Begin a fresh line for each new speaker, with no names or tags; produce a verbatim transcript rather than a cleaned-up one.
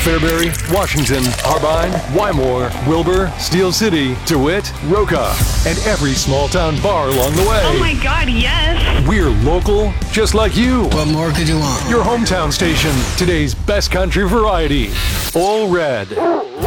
Fairbury, Washington, Harbine, Wymore, Wilbur, Steel City, DeWitt, Roca, and every small town bar along the way.
Oh my God, yes!
We're local, just like you.
What more could you want?
Your hometown station, today's best country variety. All Red.